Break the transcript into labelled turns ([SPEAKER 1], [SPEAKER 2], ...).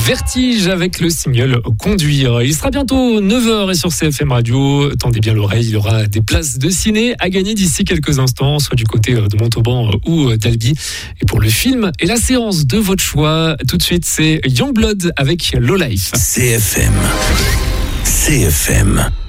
[SPEAKER 1] Vertige avec le single Conduire. Il sera bientôt 9h et sur CFM Radio. Tendez bien l'oreille, il y aura des places de ciné à gagner d'ici quelques instants, soit du côté de Montauban ou d'Albi. Et pour le film et la séance de votre choix, tout de suite, c'est Youngblood avec Low Life.
[SPEAKER 2] CFM.